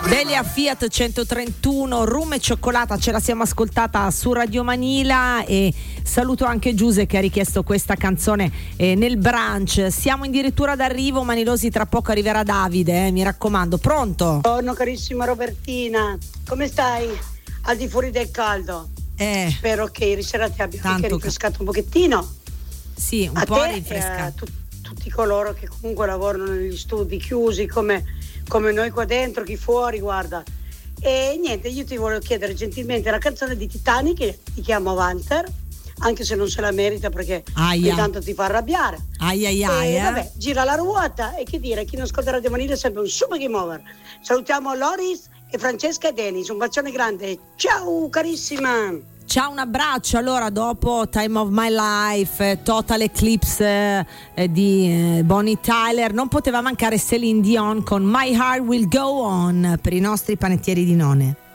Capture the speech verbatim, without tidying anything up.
Delia Fiat centotrentuno, rum e cioccolata, ce la siamo ascoltata su Radio Manila, e saluto anche Giuse che ha richiesto questa canzone eh, nel brunch. Siamo addirittura d'arrivo, Manilosi, tra poco arriverà Davide, eh, mi raccomando. Pronto? Buongiorno carissima Robertina, come stai? Al di fuori del caldo? Eh, Spero che ieri sera ti abbia tanto anche rinfrescato un pochettino. Sì, un A po' te, rinfrescato. eh, tu- tutti coloro che comunque lavorano negli studi chiusi come, come noi qua dentro, chi fuori, guarda. E niente, io ti volevo chiedere gentilmente la canzone di Titanic, che ti chiamo Vanter, anche se non se la merita perché Aia. intanto ti fa arrabbiare. Ai ai E ai, eh. vabbè, gira la ruota, e che dire, chi non ascolta Radio Manila è sempre un super game over. Salutiamo Loris e Francesca e Denis, un bacione grande, ciao carissima. Ciao, un abbraccio. Allora, dopo Time of My Life, eh, Total Eclipse eh, di eh, Bonnie Tyler, non poteva mancare Celine Dion con My Heart Will Go On per i nostri panettieri di None.